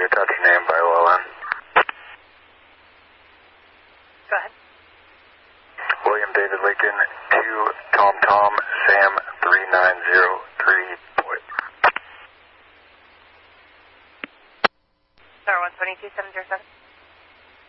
you touch your name by LLN? Go ahead. William David Lincoln, 2 Tom Tom Sam 3903 Boyd. Star 122, 707.